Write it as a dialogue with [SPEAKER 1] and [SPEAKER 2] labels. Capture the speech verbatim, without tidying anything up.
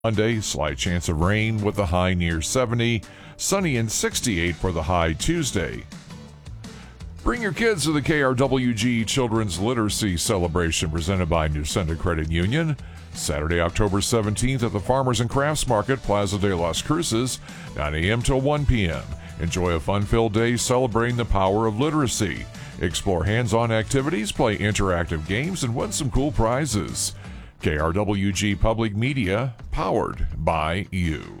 [SPEAKER 1] Monday, slight chance of rain with the high near seventy. Sunny and sixty-eight for the high Tuesday. Bring your kids to the K R W G Children's Literacy Celebration presented by Newsenda Credit Union. Saturday, October seventeenth at the Farmers and Crafts Market, Plaza de las Cruces, nine a.m. till one p.m. Enjoy a fun-filled day celebrating the power of literacy. Explore hands-on activities, play interactive games, and win some cool prizes. K R W G Public Media, powered by you.